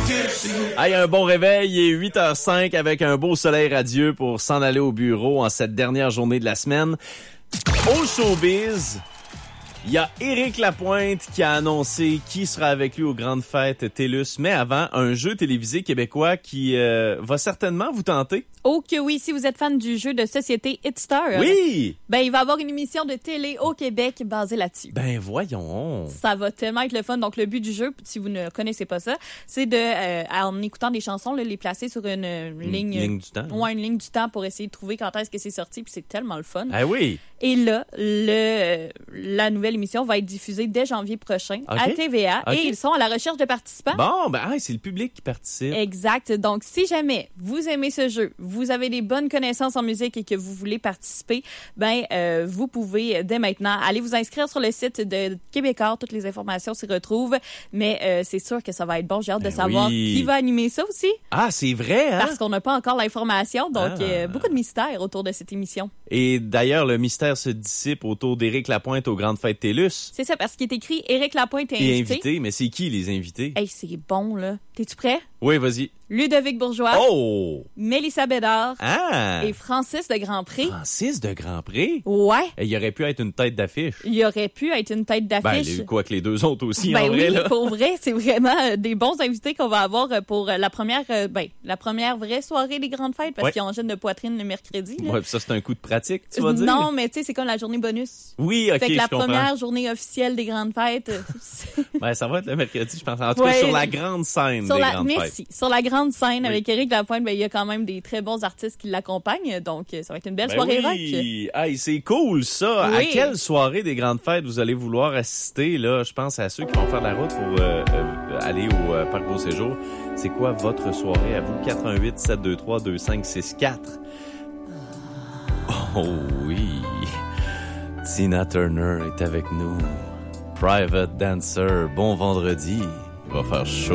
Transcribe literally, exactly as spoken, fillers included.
Hey, un bon réveil, il est huit heures cinq avec un beau soleil radieux pour s'en aller au bureau en cette dernière journée de la semaine. Au showbiz, il y a Éric Lapointe qui a annoncé qui sera avec lui aux grandes fêtes TELUS. Mais avant, un jeu télévisé québécois qui euh, va certainement vous tenter. Oh que oui, si vous êtes fan du jeu de société Hitstar, oui, ben il va y avoir une émission de télé au Québec basée là-dessus. Ben voyons. Ça va tellement être le fun. Donc le but du jeu, si vous ne connaissez pas ça, c'est de, euh, en écoutant des chansons, là, les placer sur une, une ligne, une ligne du temps. Ouais, une ligne du temps pour essayer de trouver quand est-ce que c'est sorti. Puis c'est tellement le fun. Ah oui. Et là, le la nouvelle émission va être diffusée dès janvier prochain okay. à T V A okay. et ils sont à la recherche de participants. Bon, ben ah, c'est le public qui participe. Exact. Donc si jamais vous aimez ce jeu, vous avez des bonnes connaissances en musique et que vous voulez participer, ben euh, vous pouvez dès maintenant aller vous inscrire sur le site de Québécois. Toutes les informations s'y retrouvent. Mais euh, c'est sûr que ça va être bon. J'ai hâte ben de savoir oui. qui va animer ça aussi. Ah, c'est vrai, hein? Parce qu'on n'a pas encore l'information. Donc ah. euh, beaucoup de mystères autour de cette émission. Et d'ailleurs, le mystère se dissipe autour d'Éric Lapointe aux grandes fêtes TELUS. C'est ça, parce qu'il est écrit Éric Lapointe est Et invité. invité, mais c'est qui les invités? Hey, c'est bon, là. T'es-tu prêt? Oui, vas-y. Ludovic Bourgeois. Oh! Mélissa Bédard. Ah! Et Francis de Grandpré. Francis de Grandpré? Ouais. Et il aurait pu être une tête d'affiche. Il aurait pu être une tête d'affiche. Ben, quoi que les deux autres aussi, ben en vrai, oui, là. pour vrai, c'est vraiment des bons invités qu'on va avoir pour la première, ben, la première vraie soirée des grandes fêtes, parce ouais. qu'ils ont gêne de poitrine le mercredi. Là. Ouais, pis ça, c'est un coup de pratique, tu vas dire? Non, mais tu sais, c'est comme la journée bonus. Oui, OK, fait que la je comprends. première journée officielle des grandes fêtes. Ben, ça va être le mercredi, je pense. En tout ouais, cas, sur la grande scène sur des la, grandes merci. fêtes. Sur la grande scène, oui. avec Éric Lapointe, ben, il y a quand même des très bons artistes qui l'accompagnent, donc ça va être une belle ben soirée oui. rock. Hey, c'est cool, ça. Oui. À quelle soirée des grandes fêtes vous allez vouloir assister, là? Je pense à ceux qui vont faire la route pour euh, euh, aller au euh, Parc Beau Séjour. C'est quoi votre soirée à vous? quatre un huit sept deux trois deux cinq six quatre. Oh oui. Tina Turner est avec nous. Private Dancer. Bon vendredi. Il va faire chaud.